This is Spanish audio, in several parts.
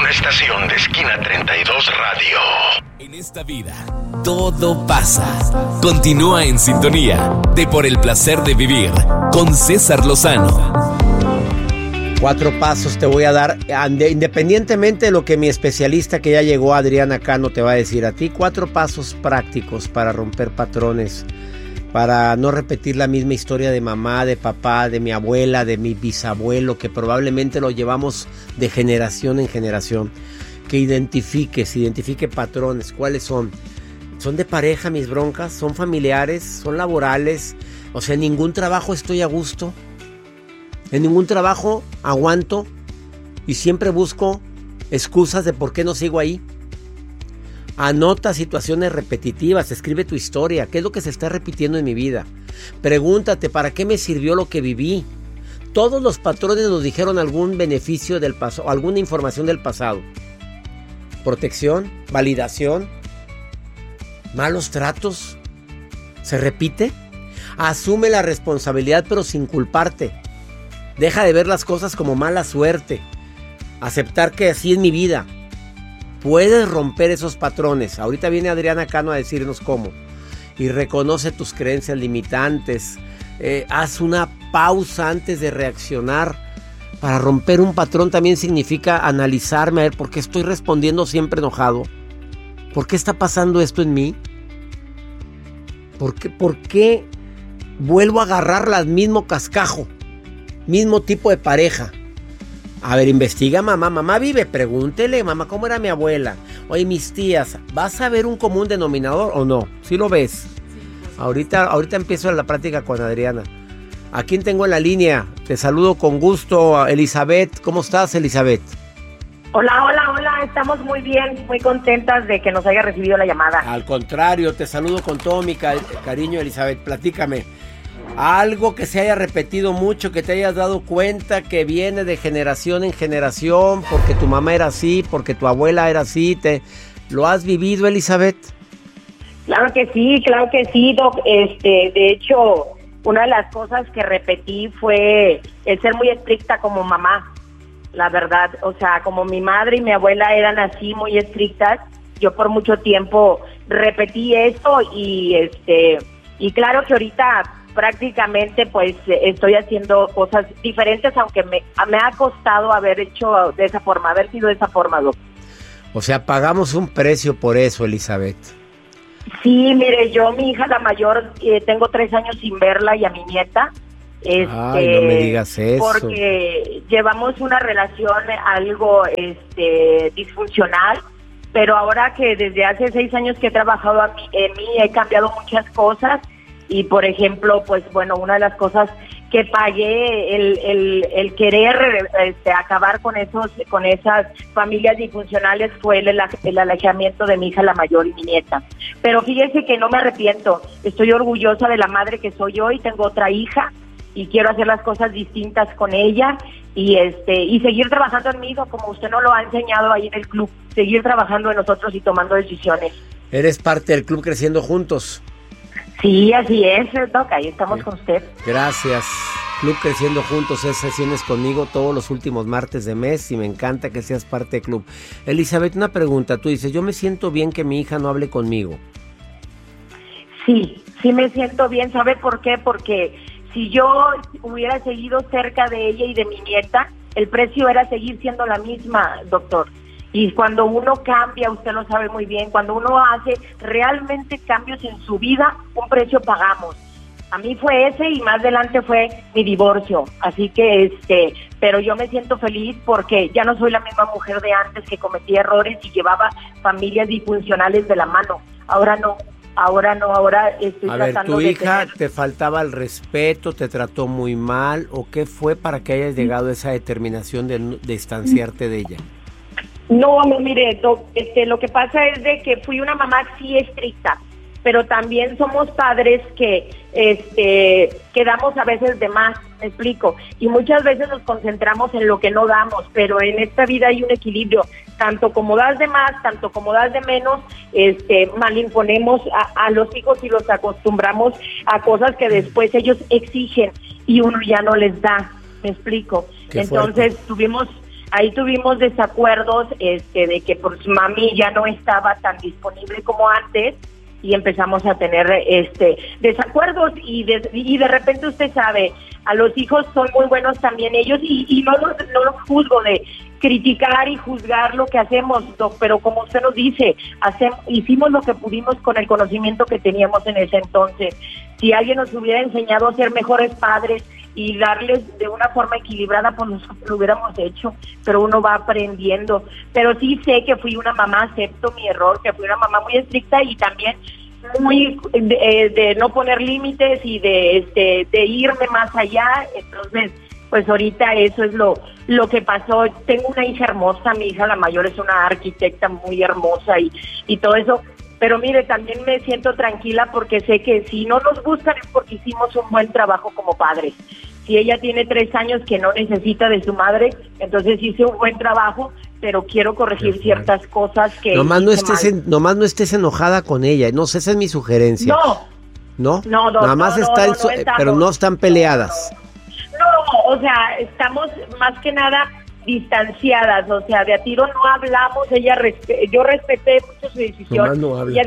una estación de Esquina 32 Radio. En esta vida, todo pasa. Continúa en sintonía de Por el Placer de Vivir con César Lozano. 4 pasos te voy a dar, independientemente de lo que mi especialista que ya llegó, Adriana Cano, te va a decir a ti. 4 pasos prácticos para romper patrones, para no repetir la misma historia de mamá, de papá, de mi abuela, de mi bisabuelo, que probablemente lo llevamos de generación en generación. Que identifique patrones. ¿Cuáles son? ¿Son de pareja mis broncas? ¿Son familiares? ¿Son laborales? O sea, en ningún trabajo estoy a gusto. En ningún trabajo aguanto y siempre busco excusas de por qué no sigo ahí. Anota situaciones repetitivas, escribe tu historia, qué es lo que se está repitiendo en mi vida. Pregúntate, ¿para qué me sirvió lo que viví? Todos los patrones nos dijeron algún beneficio del pasado, alguna información del pasado. Protección, validación, malos tratos. ¿Se repite? Asume la responsabilidad pero sin culparte. Deja de ver las cosas como mala suerte. Aceptar que así es mi vida. Puedes romper esos patrones. Ahorita viene Adriana Cano a decirnos cómo. Y reconoce tus creencias limitantes. Haz una pausa antes de reaccionar. Para romper un patrón también significa analizarme, a ver por qué estoy respondiendo siempre enojado. ¿Por qué está pasando esto en mí? ¿Por qué vuelvo a agarrar al mismo cascajo? Mismo tipo de pareja. A ver, investiga, mamá vive, pregúntele, mamá, ¿cómo era mi abuela? Oye, mis tías, ¿vas a ver un común denominador o no? ¿Sí lo ves? Sí, pues, ahorita empiezo la práctica con Adriana. ¿A quién tengo en la línea? Te saludo con gusto, Elizabeth. ¿Cómo estás, Elizabeth? Hola, estamos muy bien, muy contentas de que nos haya recibido la llamada. Al contrario, te saludo con todo mi cariño, Elizabeth. Platícame. Algo que se haya repetido mucho, que te hayas dado cuenta que viene de generación en generación, porque tu mamá era así, porque tu abuela era así. ¿Lo has vivido, Elizabeth? Claro que sí, Doc. De hecho, una de las cosas que repetí fue el ser muy estricta como mamá. La verdad, o sea, como mi madre y mi abuela eran así, muy estrictas, yo por mucho tiempo repetí esto y claro que ahorita prácticamente pues estoy haciendo cosas diferentes, aunque me ha costado haber hecho de esa forma, haber sido de esa forma, Doc. O sea, pagamos un precio por eso, Elizabeth. Sí, mire, yo, mi hija la mayor, tengo 3 años sin verla y a mi nieta. Ay, no me digas eso. Porque llevamos una relación algo disfuncional, pero ahora que desde hace 6 años que he trabajado en mí he cambiado muchas cosas. Y por ejemplo, pues bueno, una de las cosas que pagué, el querer acabar con esas familias disfuncionales fue el alejamiento de mi hija la mayor y mi nieta. Pero fíjese que no me arrepiento, estoy orgullosa de la madre que soy yo y tengo otra hija y quiero hacer las cosas distintas con ella y seguir trabajando en mí, como usted nos lo ha enseñado ahí en el club, seguir trabajando en nosotros y tomando decisiones. ¿Eres parte del club Creciendo Juntos? Sí, así es, Doc, ahí estamos con usted. Gracias. Club Creciendo Juntos es sesiones conmigo todos los últimos martes de mes y me encanta que seas parte del club. Elizabeth, una pregunta. Tú dices, yo me siento bien que mi hija no hable conmigo. Sí me siento bien. ¿Sabe por qué? Porque si yo hubiera seguido cerca de ella y de mi nieta, el precio era seguir siendo la misma, doctor. Y cuando uno cambia, usted lo sabe muy bien, cuando uno hace realmente cambios en su vida, un precio pagamos. A mí fue ese y más adelante fue mi divorcio. Así que, pero yo me siento feliz porque ya no soy la misma mujer de antes que cometía errores y llevaba familias disfuncionales de la mano. Ahora no, ahora estoy tratando de... A ver, ¿tu hija te faltaba el respeto, te trató muy mal o qué fue para que hayas llegado a esa determinación de distanciarte de ella? No, mire, Doc, lo que pasa es de que fui una mamá sí estricta, pero también somos padres que damos a veces de más, me explico, y muchas veces nos concentramos en lo que no damos, pero en esta vida hay un equilibrio, tanto como das de más, tanto como das de menos, mal imponemos a los hijos y los acostumbramos a cosas que después ellos exigen y uno ya no les da, me explico. Entonces tuvimos ahí tuvimos desacuerdos, de que pues mami ya no estaba tan disponible como antes, y empezamos a tener desacuerdos, y de repente usted sabe, a los hijos son muy buenos también ellos, y no los juzgo de criticar y juzgar lo que hacemos, pero como usted nos dice, hicimos lo que pudimos con el conocimiento que teníamos en ese entonces. Si alguien nos hubiera enseñado a ser mejores padres y darles de una forma equilibrada, pues nosotros lo hubiéramos hecho, pero uno va aprendiendo. Pero sí sé que fui una mamá, acepto mi error, que fui una mamá muy estricta y también muy de no poner límites y de irme más allá. Entonces, pues ahorita eso es lo que pasó. Tengo una hija hermosa, mi hija la mayor es una arquitecta muy hermosa y todo eso. Pero mire, también me siento tranquila porque sé que si no nos gustan es porque hicimos un buen trabajo como padres. Si ella tiene 3 años que no necesita de su madre, entonces hice un buen trabajo, pero quiero corregir ciertas cosas que... Nomás no estés enojada con ella, no sé, esa es mi sugerencia. ¿No? No, nada más pero no están peleadas. No, o sea, estamos más que nada distanciadas, o sea, de a tiro no hablamos. Yo respeté mucho su decisión. No ella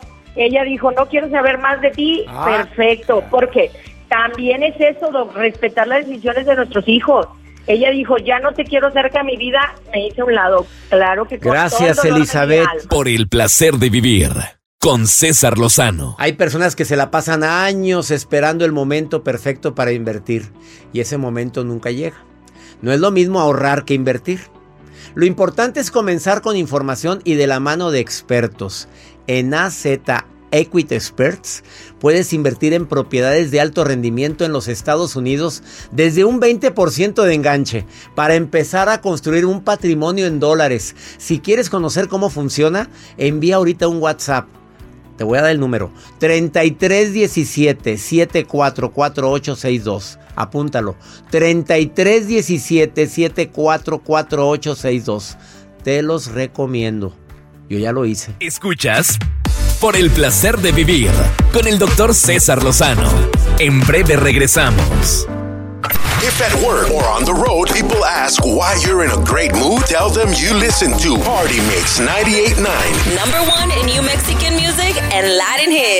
dijo, no quiero saber más de ti. Perfecto, porque también es eso, respetar las decisiones de nuestros hijos. Ella dijo, ya no te quiero cerca de mi vida, me hice a un lado. Claro que con gracias, todo el dolor Elizabeth, de mi alma. Por el placer de vivir con César Lozano. Hay personas que se la pasan años esperando el momento perfecto para invertir y ese momento nunca llega. No es lo mismo ahorrar que invertir. Lo importante es comenzar con información y de la mano de expertos. En AZ Equity Experts puedes invertir en propiedades de alto rendimiento en los Estados Unidos desde un 20% de enganche para empezar a construir un patrimonio en dólares. Si quieres conocer cómo funciona, envía ahorita un WhatsApp. Te voy a dar el número 3317-744862. Apúntalo, 3317-744862. Te los recomiendo. Yo ya lo hice. Escuchas Por el placer de vivir con el Dr. César Lozano. En breve regresamos. If at work or on the road, people ask why you're in a great mood, tell them you listen to Party Mix 98.9. #1 in New Mexican music and Latin hits.